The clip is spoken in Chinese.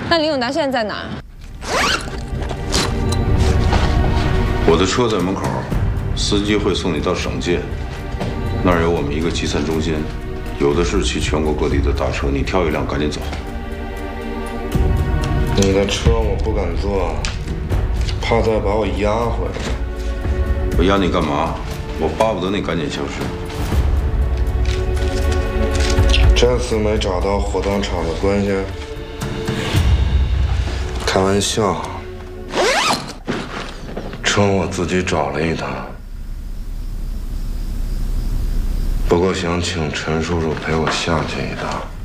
那林永达现在在哪儿？ 我的车在门口，司机会送你到省界，那儿有我们一个集散中心，有的是去全国各地的大车，你挑一辆赶紧走。 你的车我不敢坐，怕再把我压回来。 我压你干嘛？我巴不得你赶紧消失。 这次没找到火葬场的关系？开玩笑，车我自己找了一趟，不过想请陈叔叔陪我下去一趟。